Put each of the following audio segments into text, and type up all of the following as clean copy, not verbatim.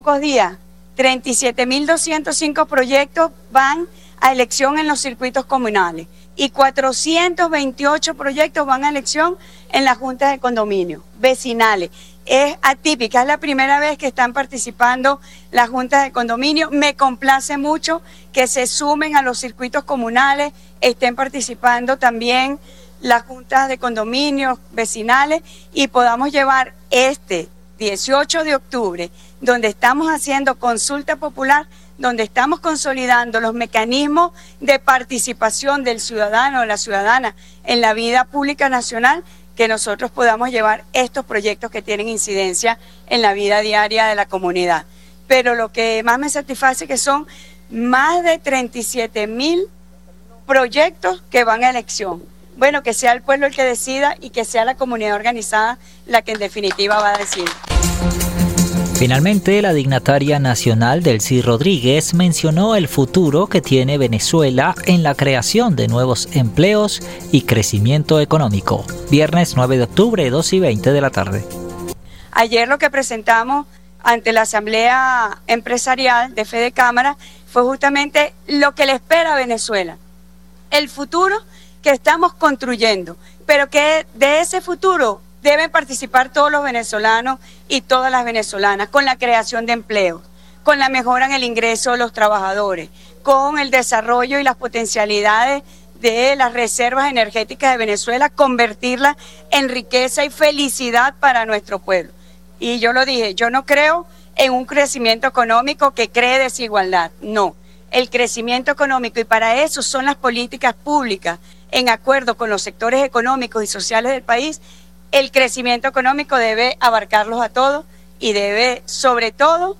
pocos días, 37.205 proyectos van a elección en los circuitos comunales y 428 proyectos van a elección en las juntas de condominio vecinales. Es atípica, es la primera vez que están participando las juntas de condominio. Me complace mucho que se sumen a los circuitos comunales, estén participando también las juntas de condominios vecinales y podamos llevar este 18 de octubre, donde estamos haciendo consulta popular, donde estamos consolidando los mecanismos de participación del ciudadano o la ciudadana en la vida pública nacional, que nosotros podamos llevar estos proyectos que tienen incidencia en la vida diaria de la comunidad. Pero lo que más me satisface es que son más de 37.000 proyectos que van a elección. Bueno, que sea el pueblo el que decida y que sea la comunidad organizada la que en definitiva va a decidir. Finalmente, la dignataria nacional Delcy Rodríguez mencionó el futuro que tiene Venezuela en la creación de nuevos empleos y crecimiento económico. Viernes 9 de octubre, 2:20 de la tarde. Ayer lo que presentamos ante la Asamblea Empresarial de Fede Cámara fue justamente lo que le espera a Venezuela. El futuro que estamos construyendo, pero que de ese futuro deben participar todos los venezolanos y todas las venezolanas con la creación de empleos, con la mejora en el ingreso de los trabajadores, con el desarrollo y las potencialidades de las reservas energéticas de Venezuela, convertirlas en riqueza y felicidad para nuestro pueblo. Y yo lo dije, yo no creo en un crecimiento económico que cree desigualdad, no. El crecimiento económico, y para eso son las políticas públicas, en acuerdo con los sectores económicos y sociales del país. El crecimiento económico debe abarcarlos a todos y debe, sobre todo,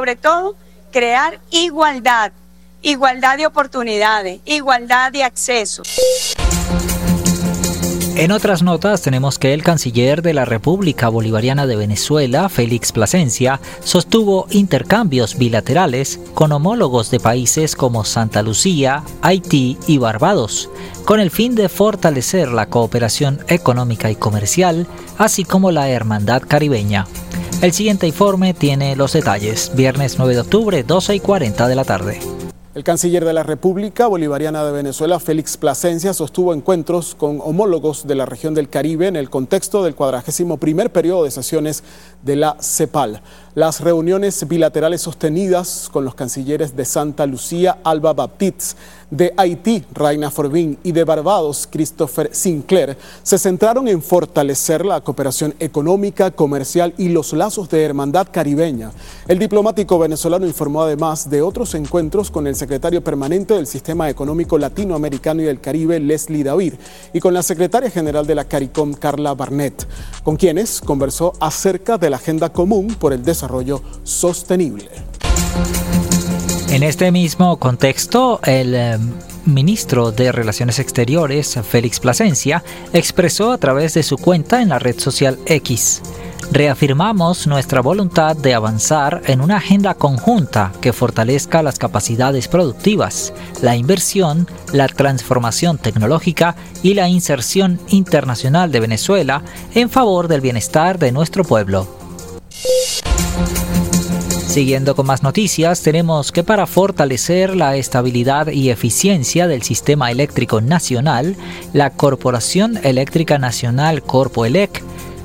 crear igualdad de oportunidades, igualdad de acceso. En otras notas tenemos que el canciller de la República Bolivariana de Venezuela, Félix Plasencia, sostuvo intercambios bilaterales con homólogos de países como Santa Lucía, Haití y Barbados, con el fin de fortalecer la cooperación económica y comercial, así como la hermandad caribeña. El siguiente informe tiene los detalles. Viernes 9 de octubre, 12:40 de la tarde. El canciller de la República Bolivariana de Venezuela, Félix Plasencia, sostuvo encuentros con homólogos de la región del Caribe en el contexto del 41º periodo de sesiones de la CEPAL. Las reuniones bilaterales sostenidas con los cancilleres de Santa Lucía, Alba Baptiste, de Haití, Raina Forbin, y de Barbados, Christopher Sinclair, se centraron en fortalecer la cooperación económica, comercial y los lazos de hermandad caribeña. El diplomático venezolano informó además de otros encuentros con el secretario permanente del Sistema Económico Latinoamericano y del Caribe, Leslie David, y con la secretaria general de la CARICOM, Carla Barnett, con quienes conversó acerca de la agenda común por el desarrollo sostenible. En este mismo contexto, el ministro de Relaciones Exteriores, Félix Plasencia, expresó a través de su cuenta en la red social X: reafirmamos nuestra voluntad de avanzar en una agenda conjunta que fortalezca las capacidades productivas, la inversión, la transformación tecnológica y la inserción internacional de Venezuela en favor del bienestar de nuestro pueblo. Siguiendo con más noticias, tenemos que para fortalecer la estabilidad y eficiencia del sistema eléctrico nacional, la Corporación Eléctrica Nacional Corpoelec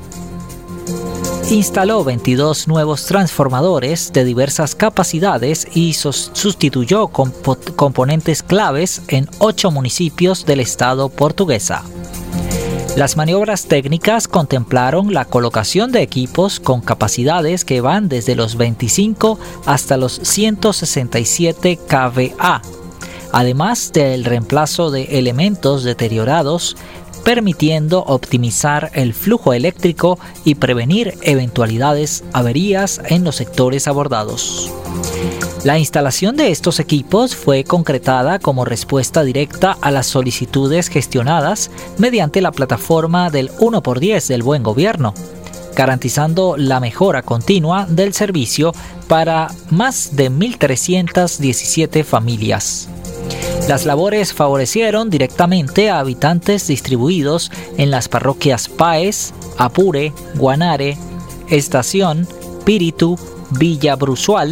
instaló 22 nuevos transformadores de diversas capacidades y sustituyó componentes claves en 8 municipios del estado portuguesa. Las maniobras técnicas contemplaron la colocación de equipos con capacidades que van desde los 25 hasta los 167 kVA, además del reemplazo de elementos deteriorados, permitiendo optimizar el flujo eléctrico y prevenir eventualidades averías en los sectores abordados. La instalación de estos equipos fue concretada como respuesta directa a las solicitudes gestionadas mediante la plataforma del 1x10 del Buen Gobierno, garantizando la mejora continua del servicio para más de 1.317 familias. Las labores favorecieron directamente a habitantes distribuidos en las parroquias Páez, Apure, Guanare, Estación, Píritu, Villa Brusual